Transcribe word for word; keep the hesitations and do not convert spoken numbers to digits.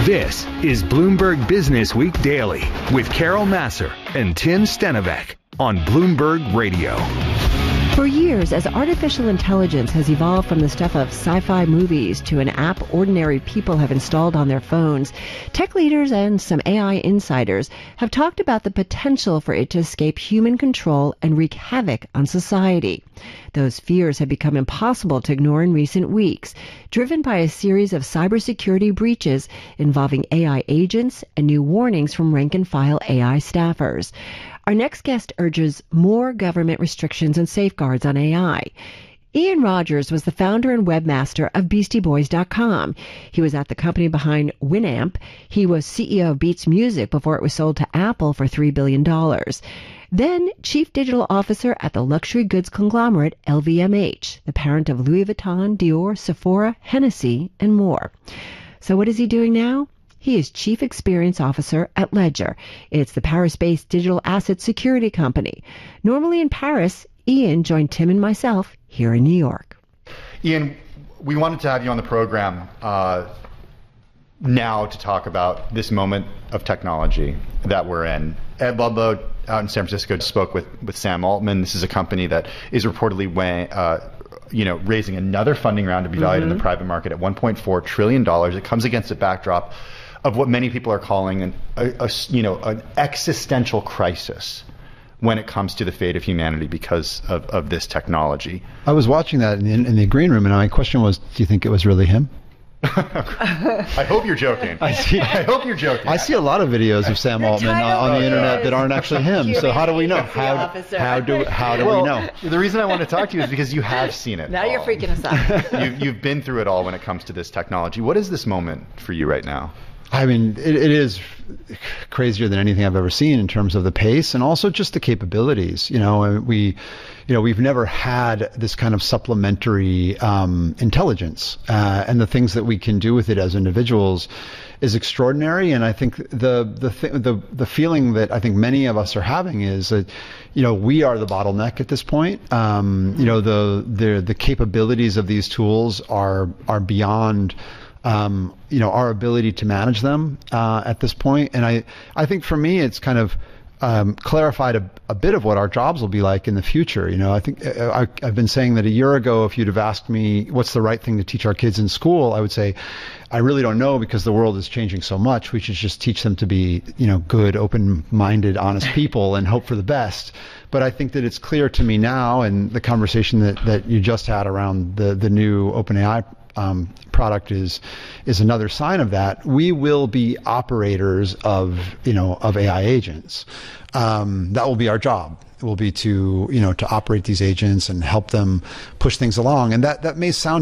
This is Bloomberg Business Week Daily with Carol Massar and Tim Stenovec on Bloomberg Radio. For years, as artificial intelligence has evolved from the stuff of sci-fi movies to an app ordinary people have installed on their phones, tech leaders and some A I insiders have talked about the potential for it to escape human control and wreak havoc on society. Those fears have become impossible to ignore in recent weeks, driven by a series of cybersecurity breaches involving A I agents and new warnings from rank-and-file A I staffers. Our next guest urges more government restrictions and safeguards on A I. Ian Rogers was the founder and webmaster of Beastie Boys dot com. He was at the company behind Winamp. He was C E O of Beats Music before it was sold to Apple for three billion dollars. Then Chief Digital Officer at the luxury goods conglomerate L V M H, the parent of Louis Vuitton, Dior, Sephora, Hennessy, and more. So what is he doing now? He is Chief Experience Officer at Ledger. It's the Paris-based digital asset security company. Normally in Paris, Ian joined Tim and myself here in New York. Ian, we wanted to have you on the program uh, now to talk about this moment of technology that we're in. Ed Ludlow out in San Francisco spoke with, with Sam Altman. This is a company that is reportedly weighing, uh, you know, raising another funding round to be valued mm-hmm. in the private market at one point four trillion dollars. It comes against a backdrop of what many people are calling an, a, a, you know, an existential crisis when it comes to the fate of humanity because of, of this technology. I was watching that in, in the green room, and my question was, do you think it was really him? I hope you're joking. I, see, I hope you're joking. I see a lot of videos of Sam Altman on, on the internet that aren't actually him. So how do we know? How, how do how do well, we know? The reason I want to talk to you is because you have seen it. Now all. You're freaking us out. You've, you've been through it all when it comes to this technology. What is this moment for you right now? I mean, it, it is crazier than anything I've ever seen in terms of the pace and also just the capabilities. You know, we, you know, we've never had this kind of supplementary um, intelligence, uh, and the things that we can do with it as individuals is extraordinary. And I think the the th- the the feeling that I think many of us are having is that, you know, we are the bottleneck at this point. Um, you know, the the the capabilities of these tools are are beyond. Um, you know, our ability to manage them uh, at this point. And I, I think for me, it's kind of um, clarified a, a bit of what our jobs will be like in the future. You know, I think I, I've been saying that a year ago, if you'd have asked me what's the right thing to teach our kids in school, I would say, I really don't know because the world is changing so much. We should just teach them to be, you know, good, open-minded, honest people and hope for the best. But I think that it's clear to me now, and the conversation that, that you just had around the, the new OpenAI Um, product is is another sign of that. We will be operators of you know of A I agents. Um, that will be our job. It will be to you know to operate these agents and help them push things along. And that that may sound